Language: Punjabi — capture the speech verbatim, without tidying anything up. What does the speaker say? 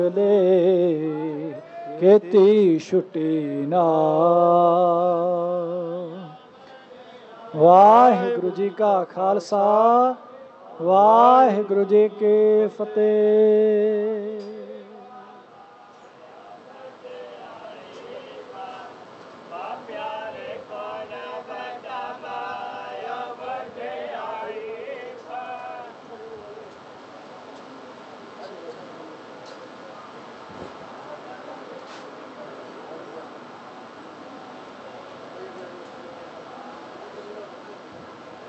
ਲੈ ਕੀਤੀ ਛੁੱਟੀ ਨਾ। ਵਾਹਿਗੁਰੂ ਜੀ ਕਾ ਖਾਲਸਾ, ਵਾਹਿਗੁਰੂ ਜੀ ਕੀ ਫਤਿਹ।